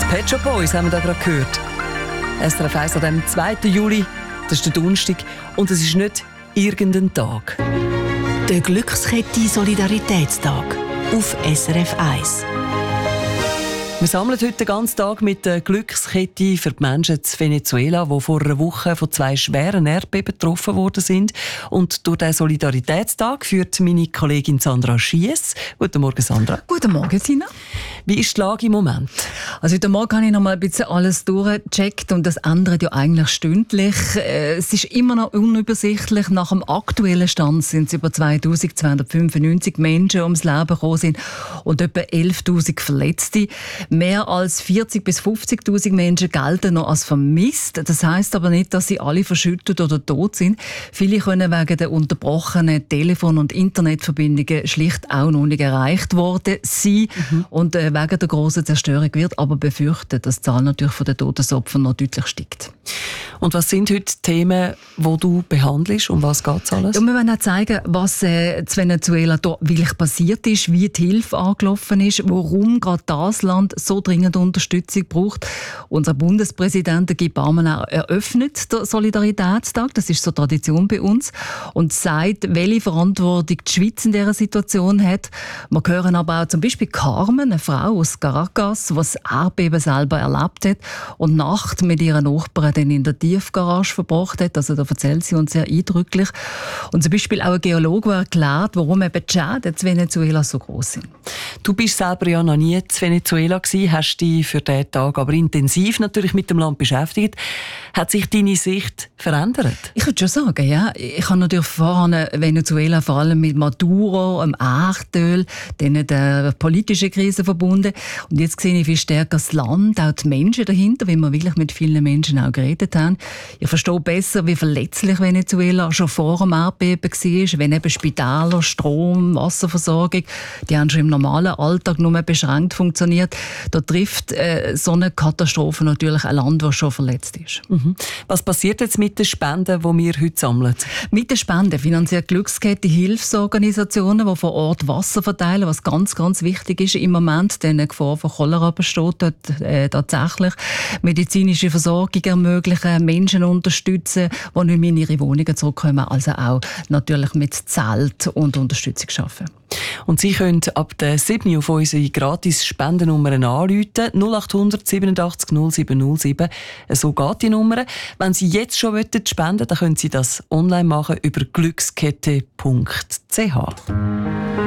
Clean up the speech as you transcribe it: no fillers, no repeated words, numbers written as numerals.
Pet Shop Boys haben wir da gerade gehört. SRF 1 an dem 2. Juli, das ist der Donnerstag, und es ist nicht irgendein Tag. Der Glückskette Solidaritätstag auf SRF 1. Wir sammeln heute den ganzen Tag mit der Glückskette für die Menschen in Venezuela, die vor einer Woche von 2 schweren Erdbeben betroffen worden sind. Und durch den Solidaritätstag führt meine Kollegin Sandra Schiess. Guten Morgen, Sandra. Guten Morgen, Sina. Wie ist die Lage im Moment? Also heute Morgen habe ich noch mal ein bisschen alles durchgecheckt und das ändert ja eigentlich stündlich. Es ist immer noch unübersichtlich. Nach dem aktuellen Stand sind es über 2295 Menschen ums Leben gekommen sind und etwa 11'000 Verletzte. Mehr als 40.000 bis 50.000 Menschen gelten noch als vermisst. Das heisst aber nicht, dass sie alle verschüttet oder tot sind. Viele können wegen der unterbrochenen Telefon- und Internetverbindungen schlicht auch noch nicht erreicht worden sein. Und wegen der grossen Zerstörung wird aber befürchtet, dass die Zahl natürlich von den Todesopfern noch deutlich steigt. Und was sind heute die Themen, die du behandelst? Um was geht es alles? Ja, wir wollen auch zeigen, was in Venezuela da wirklich passiert ist, wie die Hilfe angelaufen ist, warum gerade das Land so dringend Unterstützung braucht. Unser Bundespräsident Guy Parmelin eröffnet den Solidaritätstag, das ist so Tradition bei uns, und sagt, welche Verantwortung die Schweiz in dieser Situation hat. Wir hören aber auch zum Beispiel Carmen, eine Frau aus Caracas, die das Erdbeben selber erlebt hat und Nacht mit ihren Nachbarn dann in der Tiefgarage verbracht hat. Also da erzählt sie uns sehr eindrücklich. Und zum Beispiel auch ein Geologe, der erklärt, warum eben die Schäden in Venezuela so groß sind. Du bist selber ja noch nie in Venezuela gewesen, hast dich für diesen Tag aber intensiv natürlich mit dem Land beschäftigt. Hat sich deine Sicht verändert? Ich würde schon sagen, ja. Ich habe natürlich vorher Venezuela vor allem mit Maduro, dem Erdöl, dann der politischen Krise verbunden. Und jetzt sehe ich viel stärker das Land, auch die Menschen dahinter, weil wir wirklich mit vielen Menschen auch geredet haben. Ich verstehe besser, wie verletzlich Venezuela schon vor dem Erdbeben war, wenn eben Spitäler, Strom, Wasserversorgung, die haben schon im normalen Alltag nur beschränkt funktioniert. Da trifft so eine Katastrophe natürlich ein Land, das schon verletzt ist. Was passiert jetzt mit den Spenden, die wir heute sammeln? Mit den Spenden finanziert Glückskette Hilfsorganisationen, die vor Ort Wasser verteilen, was ganz, ganz wichtig ist im Moment, denn eine Gefahr von Cholera besteht dort tatsächlich. Medizinische Versorgung ermöglichen, Menschen unterstützen, die nicht mehr in ihre Wohnungen zurückkommen, also auch natürlich mit Zelt und Unterstützung arbeiten. Und Sie können ab der 7 auf unsere gratis Spendennummern anrufen, 0800 87 0707. So geht die Nummer. Wenn Sie jetzt schon spenden wollen, dann können Sie das online machen über glückskette.ch.